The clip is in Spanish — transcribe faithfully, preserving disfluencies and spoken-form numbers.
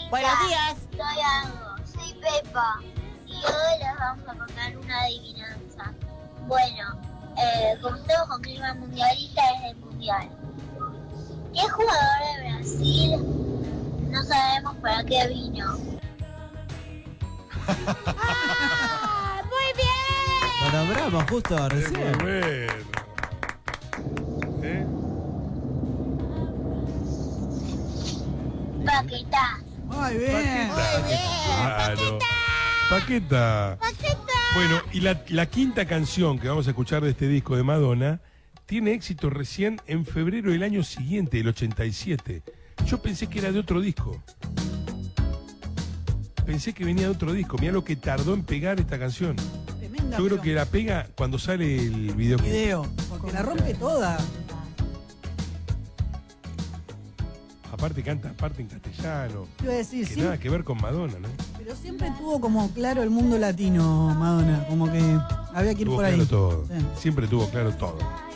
Buenos días. Soy Algo, soy Pepa y hoy les vamos a contar una adivinanza. Bueno, eh, como estamos con clima mundialista es el mundial. ¿Qué jugador de Brasil no sabemos para qué vino? ¡Ah! ¡Muy bien! Lo nombramos justo recién. Muy bueno. ¿Eh? Paquetá. Muy bien. Muy bien. Claro. Paqueta. Paqueta. Bueno, y la, la quinta canción que vamos a escuchar de este disco de Madonna tiene éxito recién en febrero del año siguiente, el ochenta y siete. Yo pensé que era de otro disco. Pensé que venía de otro disco. Mirá lo que tardó en pegar esta canción. Tremenda. Yo creo que la pega cuando sale el video. video, porque la rompe toda. Aparte canta aparte en castellano. Te iba a decir, Que siempre- nada que ver con Madonna, ¿no? pero siempre tuvo como claro el mundo latino, Madonna, como que había que ir Tuvo por claro ahí. todo. Sí. Siempre tuvo claro todo.